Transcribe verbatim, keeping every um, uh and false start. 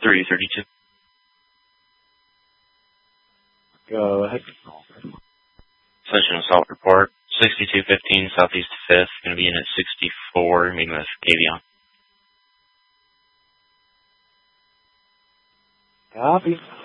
three thirty-two. Go ahead. Session assault report. sixty-two fifteen Southeast fifth. Going to be in at sixty-four, meeting with Avion. Copy.